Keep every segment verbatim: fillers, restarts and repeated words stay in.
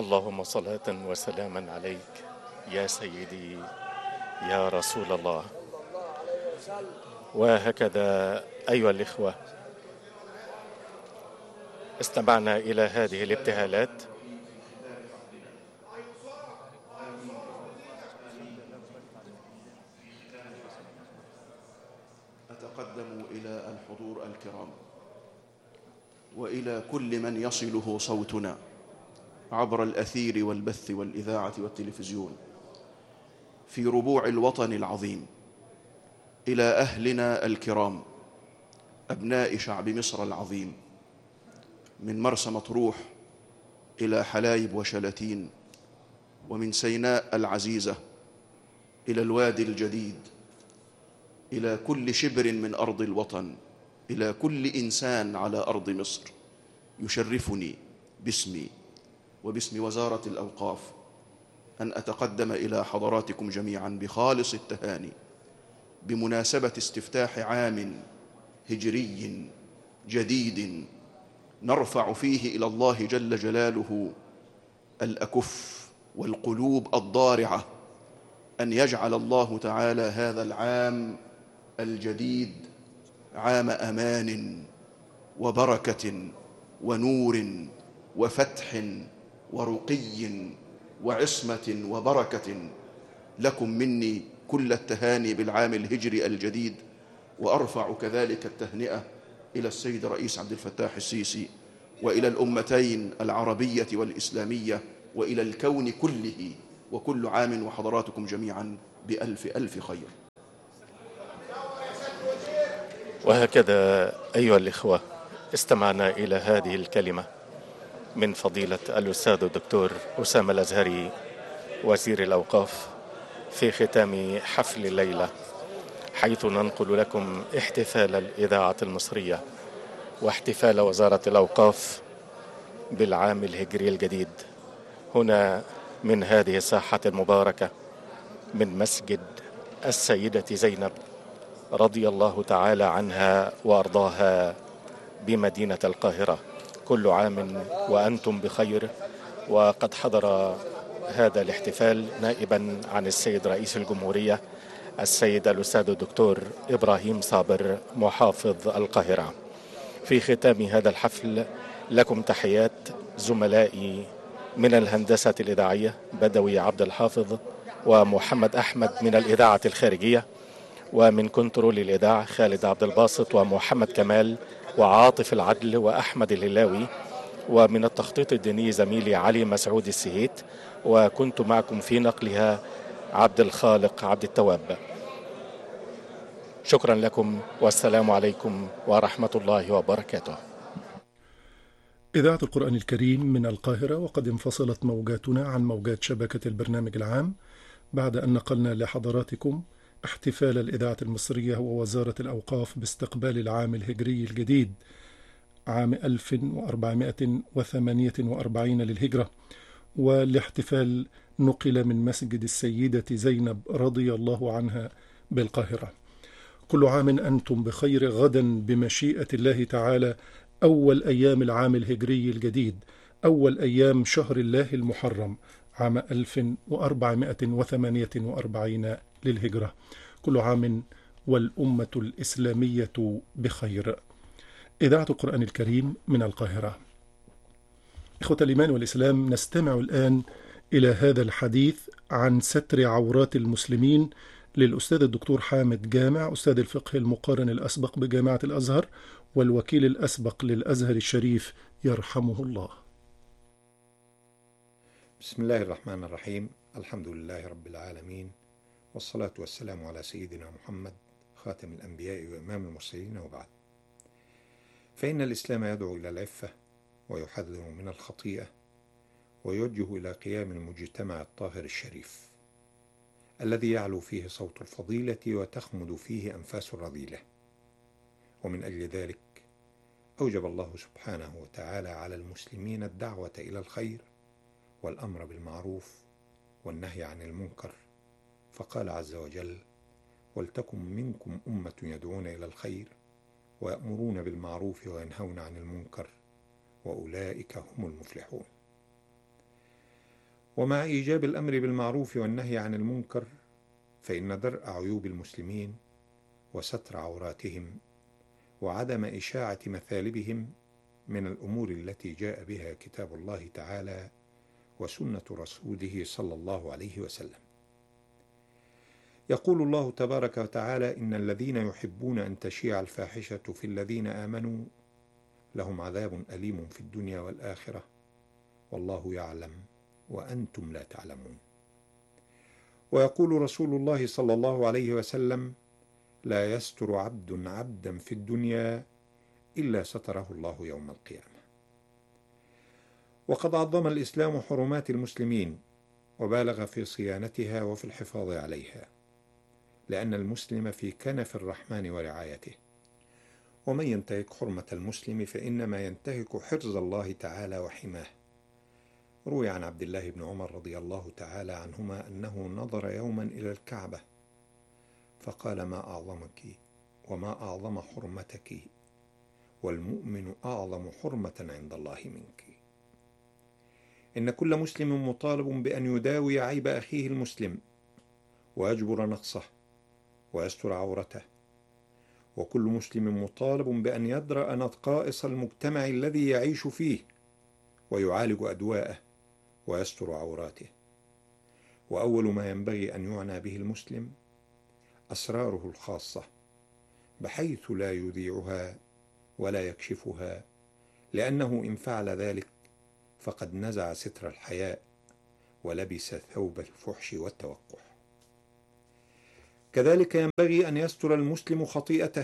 اللهم صلاة وسلاما عليك يا سيدي يا رسول الله. وهكذا أيها الإخوة، استمعنا إلى هذه الابتهالات أتقدم إلى الحضور الكرام وإلى كل من يصله صوتنا عبر الأثير والبث والإذاعة والتلفزيون في ربوع الوطن العظيم، إلى أهلنا الكرام أبناء شعب مصر العظيم، من مرسى مطروح إلى حلايب وشلاتين، ومن سيناء العزيزة إلى الوادي الجديد، إلى كل شبر من أرض الوطن، إلى كل إنسان على أرض مصر. يشرفني باسمي وباسم وزارة الأوقاف أن أتقدم إلى حضراتكم جميعا بخالص التهاني بمناسبة استفتاح عام هجري جديد نرفع فيه إلى الله جل جلاله الأكف والقلوب الضارعة، أن يجعل الله تعالى هذا العام الجديد عام أمان وبركة ونور وفتح ورقي وعصمة وبركة. لكم مني كل التهاني بالعام الهجري الجديد، وأرفع كذلك التهنئة إلى السيد رئيس عبد الفتاح السيسي وإلى الأمتين العربية والإسلامية وإلى الكون كله، وكل عام وحضراتكم جميعا بألف ألف خير. وهكذا أيها الإخوة، استمعنا إلى هذه الكلمة من فضيلة الأستاذ الدكتور أسامة الأزهري وزير الأوقاف في ختام حفل الليلة، حيث ننقل لكم احتفال الإذاعة المصرية واحتفال وزارة الأوقاف بالعام الهجري الجديد هنا من هذه الساحة المباركة من مسجد السيدة زينب رضي الله تعالى عنها وأرضاها بمدينة القاهرة. كل عام وأنتم بخير. وقد حضر هذا الاحتفال نائبا عن السيد رئيس الجمهورية السيد الأستاذ الدكتور إبراهيم صابر محافظ القاهرة. في ختام هذا الحفل لكم تحيات زملائي من الهندسة الإذاعية بدوي عبد الحافظ ومحمد أحمد من الإذاعة الخارجية، ومن كنترول الإذاعة خالد عبد الباسط ومحمد كمال وعاطف العدل وأحمد الهلاوي، ومن التخطيط الديني زميلي علي مسعود السهيت، وكنت معكم في نقلها عبد الخالق عبد التواب. شكرا لكم والسلام عليكم ورحمة الله وبركاته. إذاعة القرآن الكريم من القاهرة، وقد انفصلت موجاتنا عن موجات شبكة البرنامج العام بعد أن نقلنا لحضراتكم احتفال الإذاعة المصرية ووزارة الأوقاف باستقبال العام الهجري الجديد عام ألف وأربعمائة وثمانية وأربعين للهجرة. والاحتفال نقل من مسجد السيدة زينب رضي الله عنها بالقاهرة. كل عام أنتم بخير. غدا بمشيئة الله تعالى أول أيام العام الهجري الجديد، أول أيام شهر الله المحرم عام ألف وأربعمائة وثمانية وأربعين للهجرة. كل عام والأمة الإسلامية بخير. إذاعة القرآن الكريم من القاهرة. إخوة الإيمان والإسلام، نستمع الآن إلى هذا الحديث عن ستر عورات المسلمين للأستاذ الدكتور حامد جامع، أستاذ الفقه المقارن الأسبق بجامعة الأزهر والوكيل الأسبق للأزهر الشريف يرحمه الله. بسم الله الرحمن الرحيم. الحمد لله رب العالمين، والصلاة والسلام على سيدنا محمد خاتم الأنبياء وإمام المرسلين، وبعد. فإن الإسلام يدعو إلى العفة ويحذر من الخطيئة ويوجه إلى قيام المجتمع الطاهر الشريف الذي يعلو فيه صوت الفضيلة وتخمد فيه أنفاس الرذيلة. ومن أجل ذلك أوجب الله سبحانه وتعالى على المسلمين الدعوة إلى الخير والأمر بالمعروف والنهي عن المنكر، فقال عز وجل: ولتكن منكم أمة يدعون إلى الخير ويأمرون بالمعروف وينهون عن المنكر وأولئك هم المفلحون. ومع إيجاب الأمر بالمعروف والنهي عن المنكر، فإن درء عيوب المسلمين وستر عوراتهم وعدم إشاعة مثالبهم من الأمور التي جاء بها كتاب الله تعالى وسنة رسوله صلى الله عليه وسلم. يقول الله تبارك وتعالى: إن الذين يحبون أن تشيع الفاحشة في الذين آمنوا لهم عذاب أليم في الدنيا والآخرة والله يعلم وأنتم لا تعلمون. ويقول رسول الله صلى الله عليه وسلم: لا يستر عبد عبدا في الدنيا إلا ستره الله يوم القيامة. وقد عظم الإسلام حرمات المسلمين وبالغ في صيانتها وفي الحفاظ عليها، لأن المسلم في كنف الرحمن ورعايته، ومن ينتهك حرمة المسلم فإنما ينتهك حرز الله تعالى وحماه. روي عن عبد الله بن عمر رضي الله تعالى عنهما أنه نظر يوما إلى الكعبة فقال: ما أعظمك وما أعظم حرمتك، والمؤمن أعظم حرمة عند الله منك. إن كل مسلم مطالب بأن يداوي عيب أخيه المسلم ويجبر نقصه ويستر عورته، وكل مسلم مطالب بأن يدرأ نقائص المجتمع الذي يعيش فيه ويعالج أدواءه ويستر عوراته. وأول ما ينبغي أن يعنى به المسلم أسراره الخاصة، بحيث لا يذيعها ولا يكشفها، لأنه إن فعل ذلك فقد نزع ستر الحياء ولبس ثوب الفحش والتوقح. كذلك ينبغي أن يستر المسلم خطيئته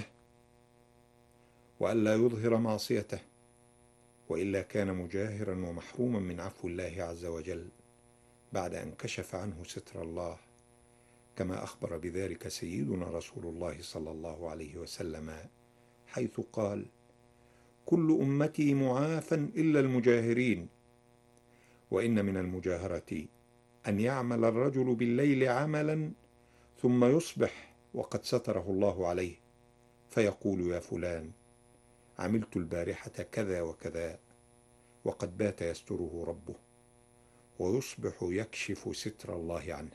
وألا يظهر معصيته، وإلا كان مجاهرا ومحروما من عفو الله عز وجل بعد أن كشف عنه ستر الله، كما أخبر بذلك سيدنا رسول الله صلى الله عليه وسلم حيث قال: كل أمتي معافى إلا المجاهرين، وإن من المجاهرة أن يعمل الرجل بالليل عملا ثم يصبح وقد ستره الله عليه فيقول: يا فلان عملت البارحة كذا وكذا، وقد بات يستره ربه، ويصبح يكشف ستر الله عنه.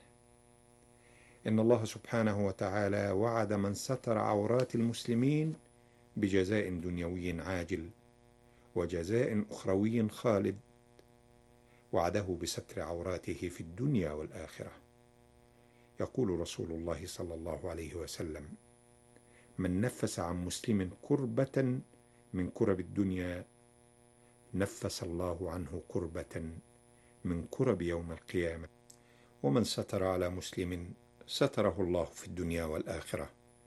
إن الله سبحانه وتعالى وعد من ستر عورات المسلمين بجزاء دنيوي عاجل وجزاء أخروي خالد، وعده بستر عوراته في الدنيا والآخرة. يقول رسول الله صلى الله عليه وسلم: من نفس عن مسلم كربة من كرب الدنيا نفس الله عنه كربة من كرب يوم القيامة، ومن ستر على مسلم ستره الله في الدنيا والآخرة.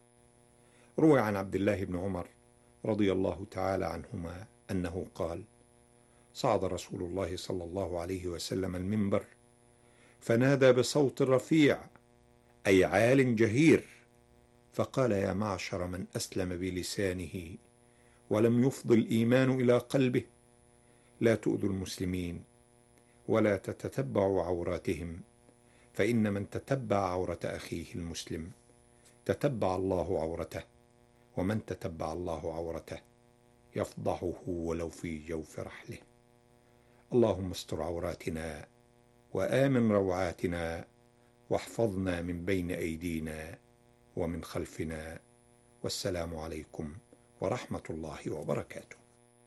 روي عن عبد الله بن عمر رضي الله تعالى عنهما أنه قال: صعد رسول الله صلى الله عليه وسلم المنبر فنادى بصوت رفيع أي عال جهير، فقال: يا معشر من أسلم بلسانه ولم يفض الإيمان إلى قلبه، لا تؤذوا المسلمين ولا تتتبعوا عوراتهم، فإن من تتبع عورة أخيه المسلم تتبع الله عورته، ومن تتبع الله عورته يفضحه ولو في جوف رحله. اللهم استر عوراتنا وآمن روعاتنا، واحفظنا من بين أيدينا ومن خلفنا، والسلام عليكم ورحمة الله وبركاته.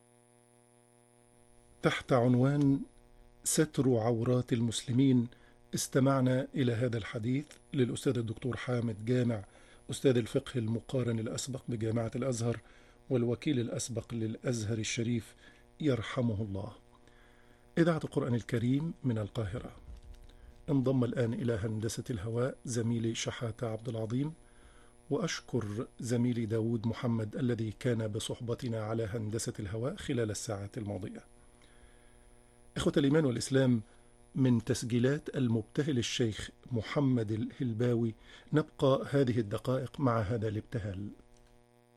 تحت عنوان ستر عورات المسلمين استمعنا إلى هذا الحديث للأستاذ الدكتور حامد جامع، أستاذ الفقه المقارن الأسبق بجامعة الأزهر والوكيل الأسبق للأزهر الشريف يرحمه الله. إذاعة القرآن الكريم من القاهرة. انضم الآن إلى هندسة الهواء زميلي شحاتة عبد العظيم، وأشكر زميلي داود محمد الذي كان بصحبتنا على هندسة الهواء خلال الساعات الماضية. إخوة الإيمان والإسلام، من تسجيلات المبتهل الشيخ محمد الهلباوي نبقى هذه الدقائق مع هذا الابتهال.